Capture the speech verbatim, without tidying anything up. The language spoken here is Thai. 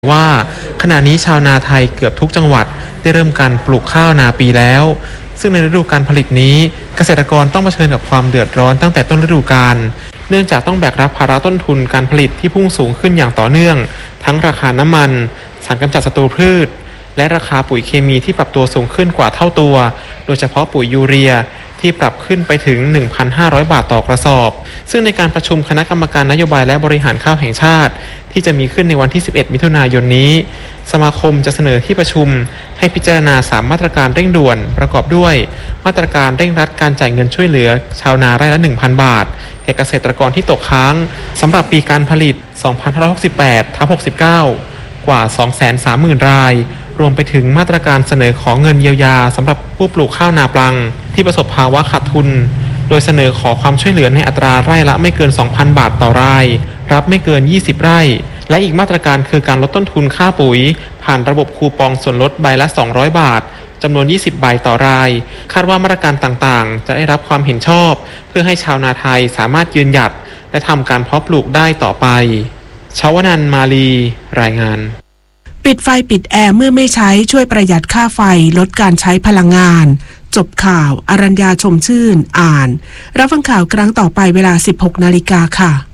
ว่าขณะนี้ชาวนาไทยเกือบทุกจังหวัดได้เริ่มการปลูกข้าวนาปีแล้วซึ่งในฤดูการผลิตนี้เกษตรกรต้องเผชิญกับความเดือดร้อนตั้งแต่ต้นฤดูกาลเนื่องจากต้องแบกรับภาระต้นทุนการผลิตที่พุ่งสูงขึ้นอย่างต่อเนื่องทั้งราคาน้ำมันสารกำจัดศัตรูพืชและราคาปุ๋ยเคมีที่ปรับตัวสูงขึ้นกว่าเท่าตัวโดยเฉพาะปุ๋ยยูเรียที่ปรับขึ้นไปถึง หนึ่งพันห้าร้อย บาทต่อกระสอบซึ่งในการประชุมคณะกรรมการนโยบายและบริหารข้าวแห่งชาติที่จะมีขึ้นในวันที่ สิบเอ็ด มิถุนายนนี้สมาคมจะเสนอที่ประชุมให้พิจารณาสามมาตรการเร่งด่วนประกอบด้วยมาตรการเร่งรัดการจ่ายเงินช่วยเหลือชาวนาไร่ละ หนึ่งพัน บาทแก่เกษตรกรที่ตกค้างสำหรับปีการผลิต สองพันห้าร้อยหกสิบแปดทับหกสิบเก้า กว่า สองแสนสามหมื่น รายรวมไปถึงมาตรการเสนอของเงินเยียวยาสำหรับผู้ปลูกข้าวนาปลังที่ประสบภาวะขาดทุนโดยเสนอขอความช่วยเหลือในอัตราไร่ละไม่เกิน สองพัน บาทต่อรายรับไม่เกิน ยี่สิบ ไร่และอีกมาตรการคือการลดต้นทุนค่าปุ๋ยผ่านระบบคูปองส่วนลดใบละ สองร้อย บาทจำนวน ยี่สิบ ใบต่อรายคาดว่ามาตรการต่างๆจะได้รับความเห็นชอบเพื่อให้ชาวนาไทยสามารถยืนหยัดและทำการเพาะปลูกได้ต่อไปชวนันท์ มาลีรายงานปิดไฟปิดแอร์เมื่อไม่ใช้ช่วยประหยัดค่าไฟลดการใช้พลังงานจบข่าวอรัญญาชมชื่นอ่านรับฟังข่าวครั้งต่อไปเวลา สิบหกนาฬิกา ค่ะ